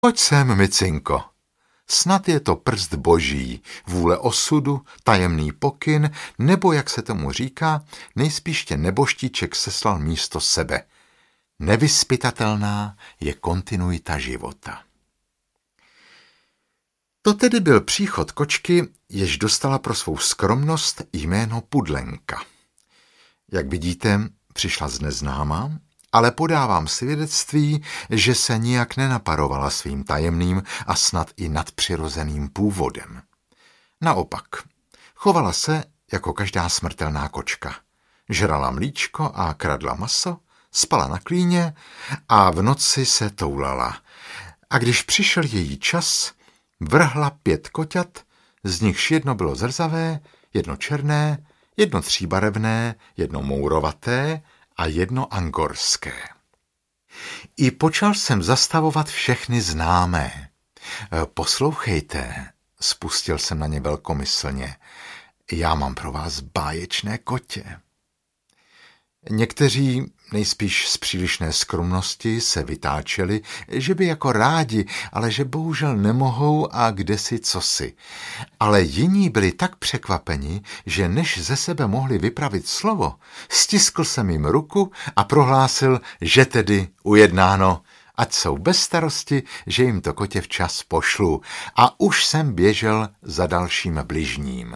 Pojď sem, micinko. Snad je to prst boží, vůle osudu, tajemný pokyn, nebo, jak se tomu říká, nejspíš tě neboštíček seslal místo sebe. Nevyzpytatelná je kontinuita života. To tedy byl příchod kočky, jež dostala pro svou skromnost jméno Pudlenka. Jak vidíte, přišla z neznáma, ale podávám svědectví, že se nijak nenaparovala svým tajemným a snad i nadpřirozeným původem. Naopak, chovala se jako každá smrtelná kočka. Žrala mlíčko a kradla maso, spala na klíně a v noci se toulala. A když přišel její čas, vrhla 5 koťat, z nichž jedno bylo zrzavé, jedno černé, jedno tříbarevné, jedno mourovaté a jedno angorské. I počal jsem zastavovat všechny známé. Poslouchejte, spustil jsem na ně velkomyslně, já mám pro vás báječné kotě. Někteří, nejspíš z přílišné skromnosti, se vytáčeli, že by jako rádi, ale že bohužel nemohou a kdesi cosi. Ale jiní byli tak překvapeni, že než ze sebe mohli vypravit slovo, stiskl jsem jim ruku a prohlásil, že tedy ujednáno, ať jsou bez starosti, že jim to kotě včas pošlu, a už jsem běžel za dalším bližním.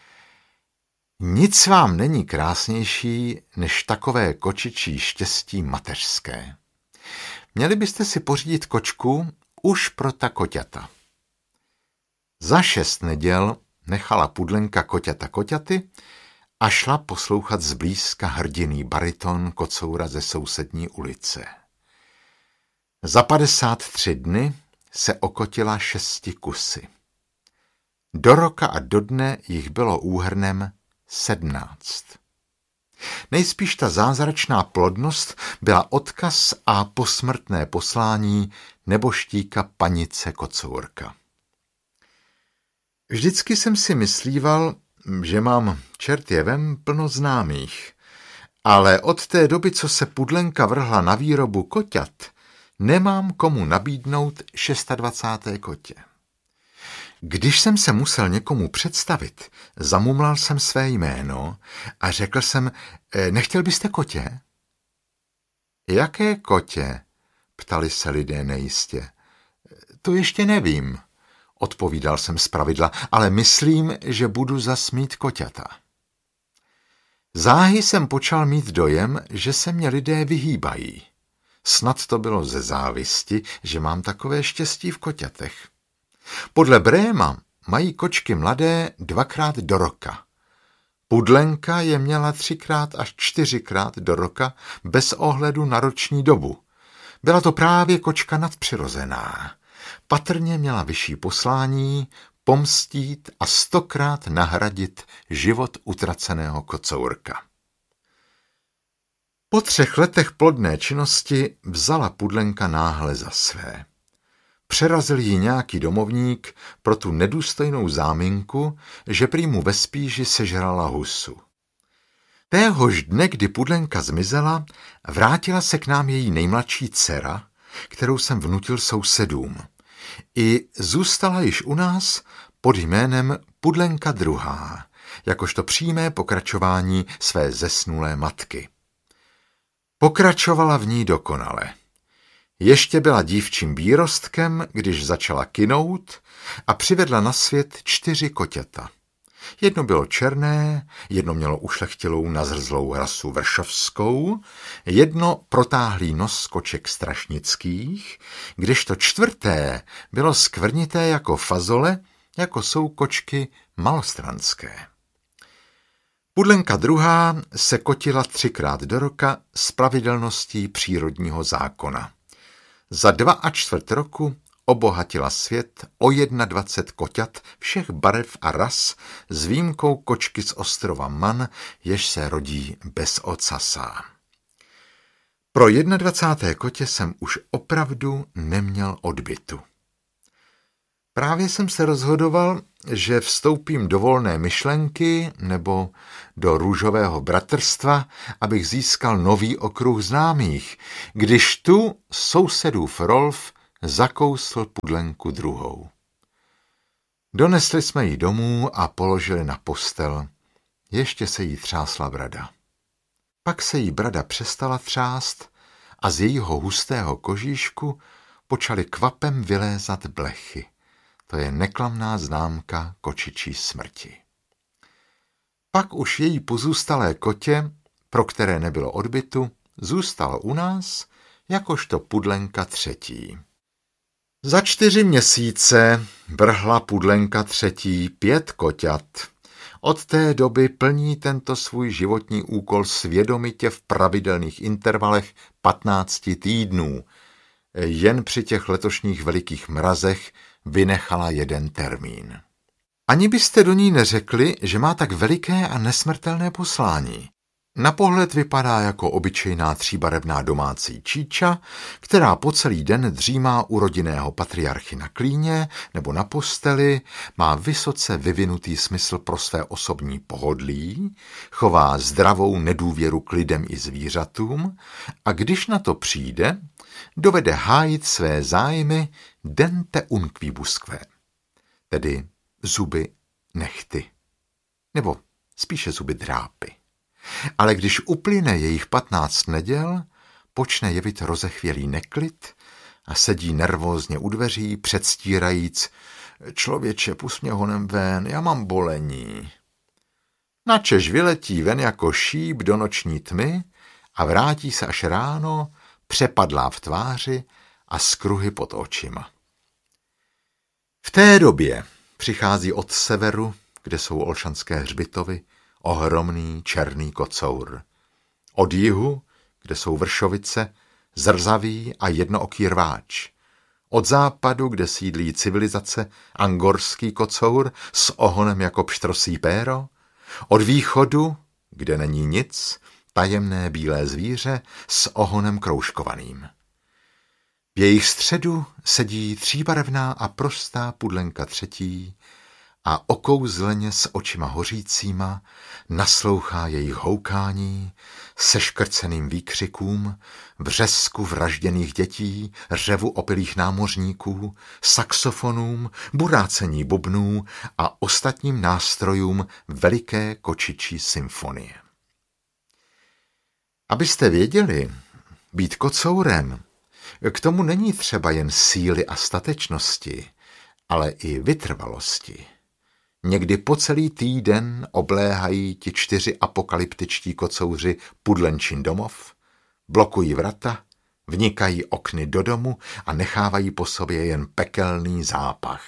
Nic vám není krásnější, než takové kočičí štěstí mateřské. Měli byste si pořídit kočku už pro ta koťata. Za 6 neděl nechala Pudlenka koťaty a šla poslouchat zblízka hrdinný bariton kocoura ze sousední ulice. Za 53 dny se okotila 6 kusy. Do roka a do dne jich bylo úhrnem 17. Nejspíš ta zázračná plodnost byla odkaz a posmrtné poslání neboštíka panice Kocourka. Vždycky jsem si myslíval, že mám čert je vem plno známých, ale od té doby, co se Pudlenka vrhla na výrobu koťat, nemám komu nabídnout 26. kotě. Když jsem se musel někomu představit, zamumlal jsem své jméno a řekl jsem, nechtěl byste kotě? Jaké kotě? Ptali se lidé nejistě. To ještě nevím, odpovídal jsem zpravidla, ale myslím, že budu zas mít koťata. Záhy jsem počal mít dojem, že se mě lidé vyhýbají. Snad to bylo ze závisti, že mám takové štěstí v koťatech. Podle Bréma mají kočky mladé 2krát do roka. Pudlenka je měla 3krát až 4krát do roka bez ohledu na roční dobu. Byla to právě kočka nadpřirozená. Patrně měla vyšší poslání, pomstít a 100krát nahradit život utraceného kocourka. Po 3 letech plodné činnosti vzala Pudlenka náhle za své. Přerazil jí nějaký domovník pro tu nedůstojnou záminku, že prý mu ve spíži sežrala husu. Téhož dne, kdy Pudlenka zmizela, vrátila se k nám její nejmladší dcera, kterou jsem vnutil sousedům. I zůstala již u nás pod jménem Pudlenka druhá, jakožto přímé pokračování své zesnulé matky. Pokračovala v ní dokonale. Ještě byla dívčím výrostkem, když začala kynout a přivedla na svět 4 koťata. Jedno bylo černé, jedno mělo ušlechtilou nazrzlou rasu vršovskou, jedno protáhlý nos koček strašnických, kdežto 4. bylo skvrnité jako fazole, jako jsou kočky malostranské. Pudlenka druhá se kotila 3krát do roka s pravidelností přírodního zákona. Za 2,25 roku obohatila svět o 21 koťat všech barev a ras s výjimkou kočky z ostrova Man, jež se rodí bez ocasa. Pro 21. kotě jsem už opravdu neměl odbytu. Právě jsem se rozhodoval, že vstoupím do volné myšlenky nebo do růžového bratrstva, abych získal nový okruh známých, když tu sousedův Rolf zakousl pudlenku druhou. Donesli jsme ji domů a položili na postel. Ještě se jí třásla brada. Pak se jí brada přestala třást a z jejího hustého kožíšku počaly kvapem vylézat blechy. To je neklamná známka kočičí smrti. Pak už její pozůstalé kotě, pro které nebylo odbytu, zůstalo u nás jakožto pudlenka třetí. Za 4 měsíce vrhla pudlenka třetí 5 koťat. Od té doby plní tento svůj životní úkol svědomitě v pravidelných intervalech 15 týdnů. Jen při těch letošních velikých mrazech vynechala 1 termín. Ani byste do ní neřekli, že má tak veliké a nesmrtelné poslání. Na pohled vypadá jako obyčejná 3barevná domácí číča, která po celý den dřímá u rodinného patriarchy na klíně nebo na posteli, má vysoce vyvinutý smysl pro své osobní pohodlí, chová zdravou nedůvěru k lidem i zvířatům a když na to přijde, dovede hájit své zájmy dente unquibusque, tedy zuby nehty, nebo spíše zuby drápy. Ale když uplyne jejich 15 neděl, počne jevit rozechvělý neklid a sedí nervózně u dveří, předstírajíc: člověče, pust mě honem ven, já mám bolení. Načež vyletí ven jako šíp do noční tmy a vrátí se až ráno, přepadlá v tváři a s kruhy pod očima. V té době přichází od severu, kde jsou Olšanské hřbitovy, ohromný černý kocour. Od jihu, kde jsou Vršovice, zrzavý a jednooký rváč. Od západu, kde sídlí civilizace, angorský kocour s ohonem jako pštrosí péro. Od východu, kde není nic, tajemné bílé zvíře s ohonem kroužkovaným. V jejich středu sedí 3barevná a prostá pudlenka třetí a okouzleně s očima hořícíma naslouchá jejich houkání, seškrceným výkřikům, vřesku vražděných dětí, řevu opilých námořníků, saxofonům, burácení bubnů a ostatním nástrojům veliké kočičí symfonie. Abyste věděli, být kocourem, k tomu není třeba jen síly a statečnosti, ale i vytrvalosti. Někdy po celý týden obléhají ti 4 apokalyptičtí kocouři Pudlenčin domov, blokují vrata, vnikají okny do domu a nechávají po sobě jen pekelný zápach.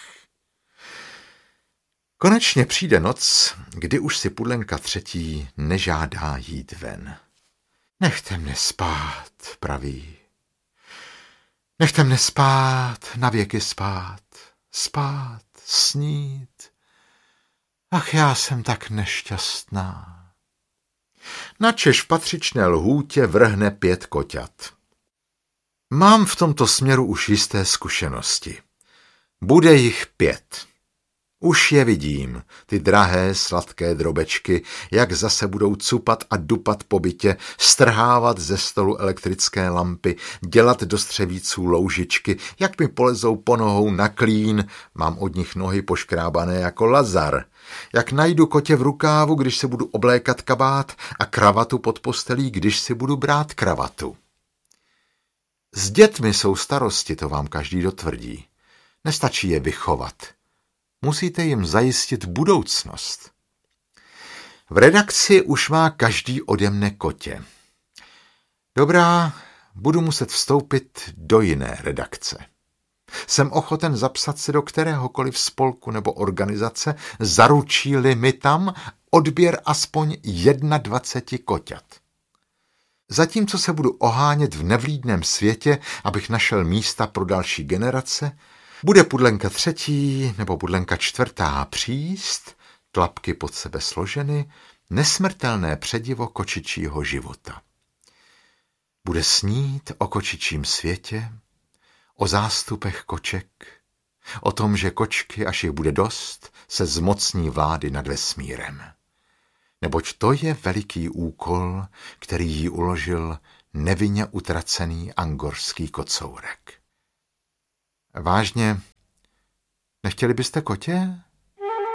Konečně přijde noc, kdy už si Pudlenka třetí nežádá jít ven. Nechte mne spát, praví. Nechte mne spát, navěky spát, spát, snít. Ach, já jsem tak nešťastná. Načež v patřičné lhůtě vrhne 5 koťat. Mám v tomto směru už jisté zkušenosti. Bude jich 5. Už je vidím, ty drahé sladké drobečky, jak zase budou cupat a dupat po bytě, strhávat ze stolu elektrické lampy, dělat do střevíců loužičky, jak mi polezou po nohou na klín, mám od nich nohy poškrábané jako Lazar, jak najdu kotě v rukávu, když si budu oblékat kabát a kravatu pod postelí, když si budu brát kravatu. S dětmi jsou starosti, to vám každý dotvrdí. Nestačí je vychovat. Musíte jim zajistit budoucnost. V redakci už má každý ode mne kotě. Dobrá, budu muset vstoupit do jiné redakce. Jsem ochoten zapsat se do kteréhokoliv spolku nebo organizace, zaručí-li mi tam odběr aspoň 21 koťat. Zatímco se budu ohánět v nevlídném světě, abych našel místa pro další generace, bude Pudlenka třetí nebo Pudlenka čtvrtá příst, tlapky pod sebe složeny, nesmrtelné předivo kočičího života. Bude snít o kočičím světě, o zástupech koček, o tom, že kočky, až jich bude dost, se zmocní vlády nad vesmírem. Neboť to je veliký úkol, který jí uložil nevinně utracený angorský kocourek. Vážně, nechtěli byste kotě?